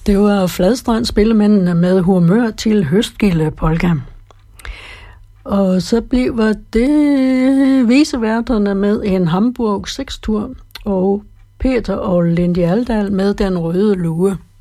Det var Fladstrand spillemændene med humør til Høstgilde polka. Og så bliver det viseværterne med en Hamburg 6-tur, og Peter og Lindy Aldal med Den røde lue.